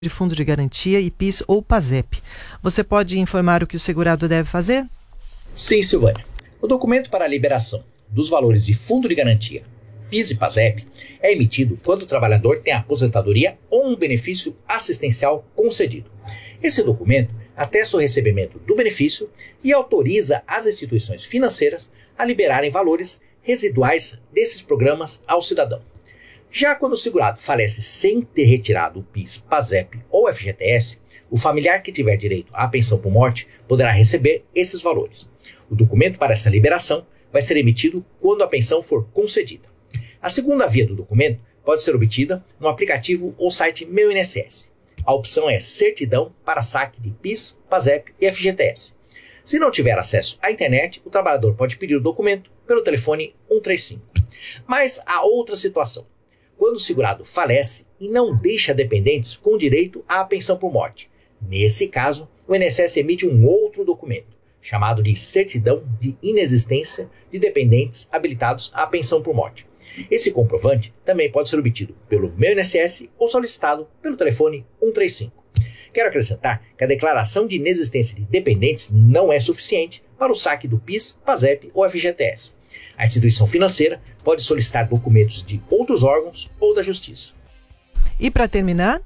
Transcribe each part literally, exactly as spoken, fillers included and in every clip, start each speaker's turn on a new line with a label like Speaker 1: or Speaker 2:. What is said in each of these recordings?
Speaker 1: de fundo de garantia, I P I S ou PASEP. Você pode informar o que o segurado deve fazer?
Speaker 2: Sim, Silvânia. O documento para a liberação dos valores de fundo de garantia, P I S e PASEP, é emitido quando o trabalhador tem aposentadoria ou um benefício assistencial concedido. Esse documento atesta o recebimento do benefício e autoriza as instituições financeiras a liberarem valores residuais desses programas ao cidadão. Já quando o segurado falece sem ter retirado o P I S, PASEP ou F G T S, o familiar que tiver direito à pensão por morte poderá receber esses valores. O documento para essa liberação vai ser emitido quando a pensão for concedida. A segunda via do documento pode ser obtida no aplicativo ou site Meu I N S S. A opção é Certidão para saque de P I S, PASEP e F G T S. Se não tiver acesso à internet, o trabalhador pode pedir o documento pelo telefone cento e trinta e cinco. Mas há outra situação. Quando o segurado falece e não deixa dependentes com direito à pensão por morte. Nesse caso, o I N S S emite um outro documento, chamado de Certidão de Inexistência de Dependentes Habilitados à Pensão por Morte. Esse comprovante também pode ser obtido pelo Meu I N S S ou solicitado pelo telefone cento e trinta e cinco. Quero acrescentar que a declaração de inexistência de dependentes não é suficiente para o saque do P I S, PASEP ou F G T S. A instituição financeira pode solicitar documentos de outros órgãos ou da Justiça.
Speaker 1: E para terminar?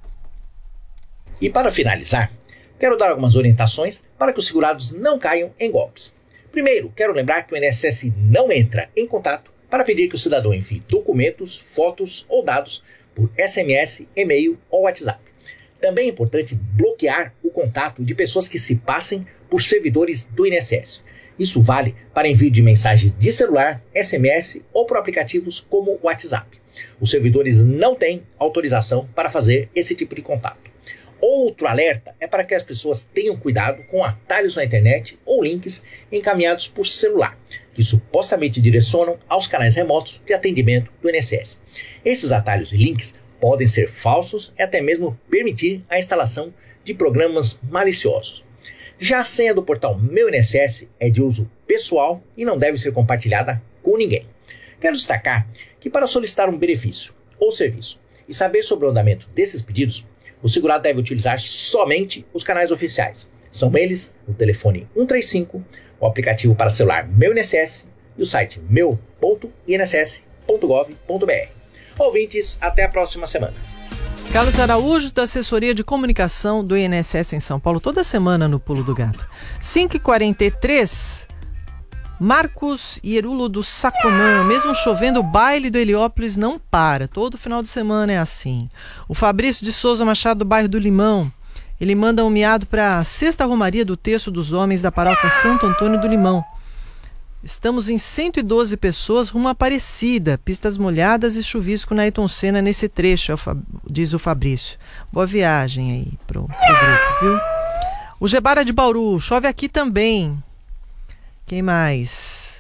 Speaker 2: E para finalizar, quero dar algumas orientações para que os segurados não caiam em golpes. Primeiro, quero lembrar que o I N S S não entra em contato para pedir que o cidadão envie documentos, fotos ou dados por S M S, e-mail ou WhatsApp. Também é importante bloquear o contato de pessoas que se passem por servidores do I N S S. Isso vale para envio de mensagens de celular, S M S ou por aplicativos como o WhatsApp. Os servidores não têm autorização para fazer esse tipo de contato. Outro alerta é para que as pessoas tenham cuidado com atalhos na internet ou links encaminhados por celular, que supostamente direcionam aos canais remotos de atendimento do I N S S. Esses atalhos e links podem ser falsos e até mesmo permitir a instalação de programas maliciosos. Já a senha do portal Meu I N S S é de uso pessoal e não deve ser compartilhada com ninguém. Quero destacar que para solicitar um benefício ou serviço e saber sobre o andamento desses pedidos, o segurado deve utilizar somente os canais oficiais. São eles o telefone cento e trinta e cinco, o aplicativo para celular Meu I N S S e o site meu ponto i n s s ponto gov ponto b r. Ouvintes, até a próxima semana.
Speaker 1: Carlos Araújo, da Assessoria de Comunicação do I N S S em São Paulo, toda semana no Pulo do Gato. cinco e quarenta e três, Marcos Ierulo do Sacomã, mesmo chovendo, o baile do Heliópolis não para, todo final de semana é assim. O Fabrício de Souza Machado, do bairro do Limão, ele manda um miado para a sexta romaria do Terço dos Homens da paróquia Santo Antônio do Limão. Estamos em cento e doze pessoas rumo à Aparecida, pistas molhadas e chuvisco na Ayrton Senna nesse trecho, diz o Fabrício. Boa viagem aí pro, pro grupo, viu? O Gebara de Bauru, chove aqui também. Quem mais?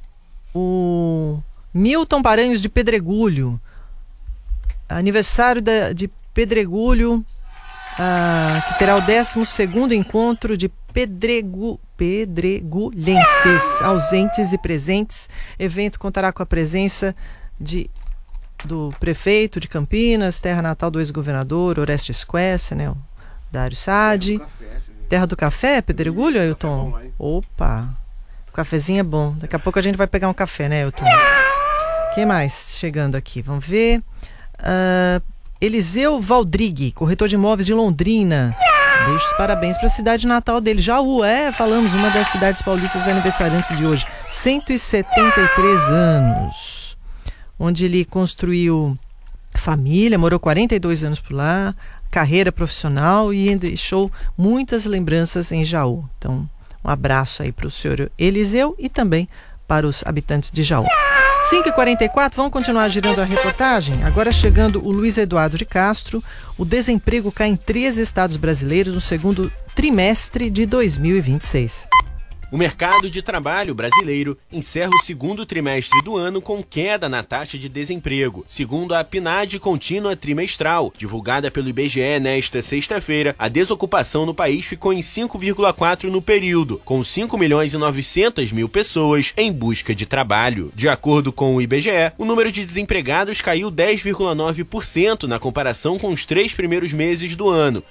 Speaker 1: O Milton Paranhos de Pedregulho, aniversário da, de Pedregulho, ah, que terá o décimo segundo encontro de Pedregu, pedregulhenses, ausentes e presentes. Evento contará com a presença de, do prefeito de Campinas, terra natal do ex-governador Orestes Quercia, né, o Dário Saad. Terra do Café, terra do Café, Pedregulho, Ailton? Café bom, opa, o cafezinho é bom. Daqui a pouco a gente vai pegar um café, né, Ailton? Quem mais chegando aqui? Vamos ver. Uh, Eliseu Valdrigue, corretor de imóveis de Londrina. Deixo os parabéns para a cidade natal dele. Jaú, é, falamos, uma das cidades paulistas aniversariantes de hoje. cento e setenta e três anos. Onde ele construiu família, morou quarenta e dois anos por lá, carreira profissional e deixou muitas lembranças em Jaú. Então, um abraço aí para o senhor Eliseu e também para os habitantes de Jaú. cinco e quarenta e quatro, vamos continuar girando a reportagem? Agora chegando o Luiz Eduardo de Castro. O desemprego cai em treze estados brasileiros no segundo trimestre de dois mil e vinte e seis.
Speaker 3: O mercado de trabalho brasileiro encerra o segundo trimestre do ano com queda na taxa de desemprego. Segundo a P N A D contínua trimestral, divulgada pelo I B G E nesta sexta-feira, a desocupação no país ficou em cinco vírgula quatro no período, com cinco milhões e novecentas mil pessoas em busca de trabalho. De acordo com o I B G E, o número de desempregados caiu dez vírgula nove por cento na comparação com os três primeiros meses do ano,